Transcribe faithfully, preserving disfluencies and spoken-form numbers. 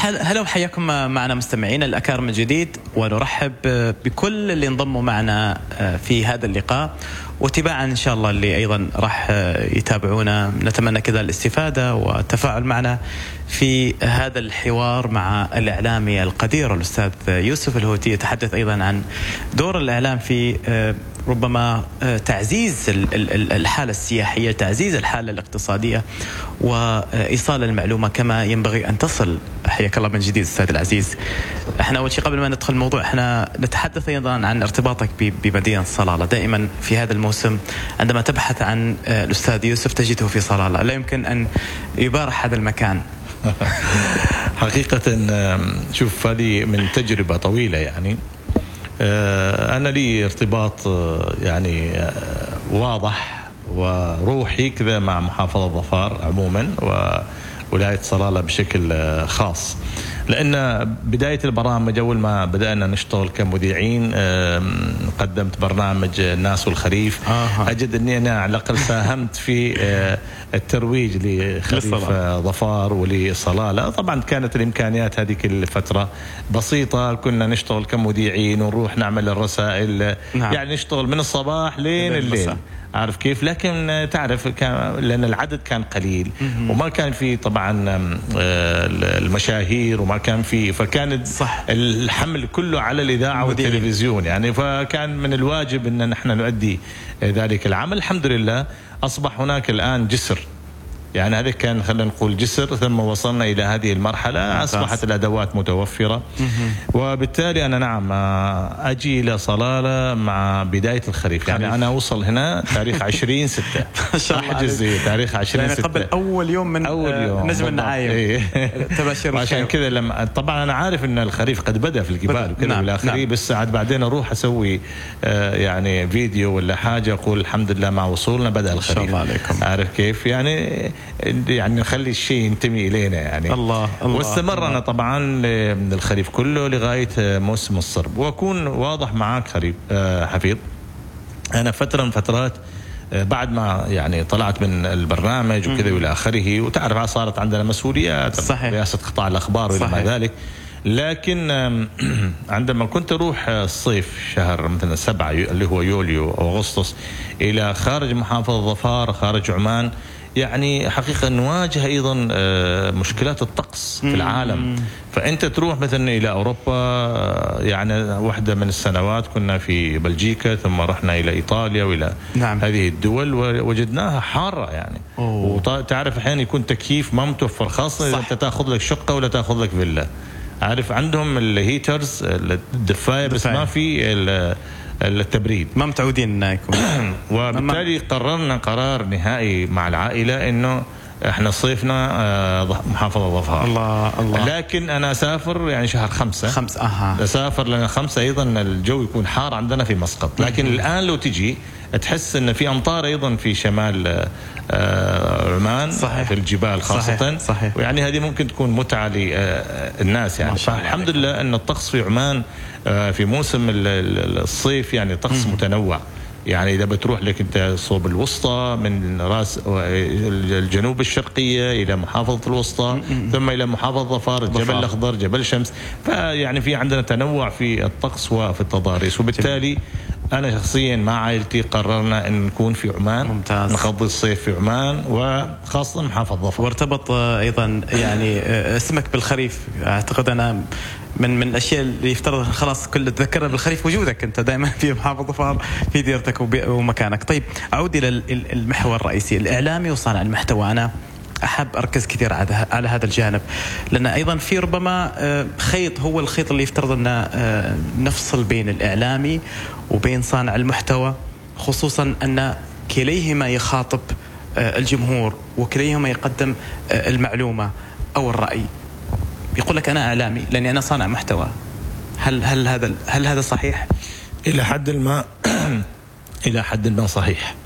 هلا وحياكم معنا مستمعين الأكارم من جديد، ونرحب بكل اللي انضموا معنا في هذا اللقاء، وتباعا إن شاء الله اللي أيضا راح يتابعونا. نتمنى كذا الاستفادة والتفاعل معنا في هذا الحوار مع الإعلامي القدير الأستاذ يوسف الهوتي، يتحدث أيضا عن دور الإعلام في ربما تعزيز الحالة السياحية، تعزيز الحالة الاقتصادية، وإيصال المعلومة كما ينبغي أن تصل. حياك الله من جديد أستاذ العزيز. احنا أول شيء قبل ما ندخل الموضوع، احنا نتحدث أيضا عن ارتباطك بمدينة صلالة. دائما في هذا الموسم عندما تبحث عن الأستاذ يوسف تجده في صلالة، لا يمكن أن يبارح هذا المكان. حقيقة شوف، هذه من تجربة طويلة يعني. أنا لي ارتباط يعني واضح وروحي كذا مع محافظة ظفار عموما وولاية صلالة بشكل خاص، لأن بداية البرامج أول ما بدأنا نشتغل كمذيعين قدمت برنامج الناس والخريف. آه. أجد أني أنا على الأقل ساهمت في الترويج لخريف ظفار ولصلالة. طبعا كانت الإمكانيات هذه كل فترة بسيطة، كنا نشتغل كمذيعين ونروح نعمل الرسائل. نعم. يعني نشتغل من الصباح لين الليل، عارف كيف؟ لكن تعرف كان لأن العدد كان قليل وما كان في طبعا المشاهير وما كان في، فكان صح الحمل كله على الإذاعة والتلفزيون يعني، فكان من الواجب أن نحن نؤدي ذلك العمل. الحمد لله أصبح هناك الآن جسر، يعني هذا كان خلينا نقول جسر، ثم وصلنا إلى هذه المرحلة أصبحت الأدوات متوفرة. وبالتالي أنا نعم أجي إلى صلالة مع بداية الخريف، يعني أنا أوصل هنا تاريخ عشرين ستة أحجز تاريخ عشرين ستة، يعني قبل أول يوم من أول يوم نجم النعايم. إيه. تبشر عشان كذا لما طبعا أنا عارف أن الخريف قد بدأ في الجبال وكذا نعم. والآخرين نعم. بس عاد بعدين أروح أسوي آه يعني فيديو ولا حاجة أقول الحمد لله مع وصولنا بدأ الخريف. إن شاء الله عليكم. عارف كيف يعني يعني نخلي الشيء ينتمي إلينا يعني. الله الله. واستمرنا طبعا من الخريف كله لغاية موسم الصرب. وأكون واضح معك خريف حفيظ، أنا فترة من فترات بعد ما يعني طلعت من البرنامج وكذا والى اخره، وتعرف صارت عندنا مسؤوليات، صحيح. رئاسة قطاع الأخبار وما ذلك. لكن عندما كنت أروح الصيف شهر مثلا سبعة اللي هو يوليو أو أغسطس إلى خارج محافظة ظفار خارج عمان، يعني حقيقة نواجه أيضا مشكلات الطقس في العالم. فأنت تروح مثلا إلى أوروبا، يعني واحدة من السنوات كنا في بلجيكا ثم رحنا إلى إيطاليا وإلى نعم. هذه الدول ووجدناها حارة يعني. وتعرف أحيانا يكون تكييف ما متوفر، خاصة إذا أنت تأخذ لك شقة ولا تأخذ لك فيلا. عارف عندهم الهيترز الدفاية بس ما في التبريد، ما متعودين يكون. وبالتالي قررنا قرار نهائي مع العائلة انه احنا صيفنا محافظة ظفار. الله الله. لكن انا اسافر يعني شهر خمسة خمسة اها اسافر لان خمسة ايضا الجو يكون حار عندنا في مسقط. لكن الان لو تجي تحس ان في امطار ايضا في شمال عمان. صحيح. في الجبال خاصة. صحيح. صحيح. ويعني هذه ممكن تكون متعة للناس يعني. فالحمد لله ان الطقس في عمان في موسم الصيف يعني طقس متنوع. يعني إذا بتروح لك أنت صوب الوسطى من راس الجنوب الشرقية إلى محافظة الوسطى ثم إلى محافظة ظفار، الجبل الأخضر، جبل شمس، فيعني في عندنا تنوع في الطقس وفي التضاريس. وبالتالي أنا شخصيا مع عائلتي قررنا أن نكون في عمان. ممتاز. نقضي الصيف في عمان وخاصة محافظة ظفار. وارتبط أيضا يعني اسمك بالخريف، أعتقد أنا من من الاشياء اللي يفترض خلاص كل تذكرنا بالخريف وجودك انت دائما في محافظه ظفار في ديرتك ومكانك. طيب اعود الى المحور الرئيسي، الاعلامي وصانع المحتوى. انا احب اركز كثير على هذا الجانب، لان ايضا في ربما خيط، هو الخيط اللي يفترض ان نفصل بين الاعلامي وبين صانع المحتوى، خصوصا ان كليهما يخاطب الجمهور وكليهما يقدم المعلومه او الراي. يقول لك أنا إعلامي لأني أنا صانع محتوى. هل هل هذا هل هذا صحيح؟ إلى حد ما إلى حد ما صحيح.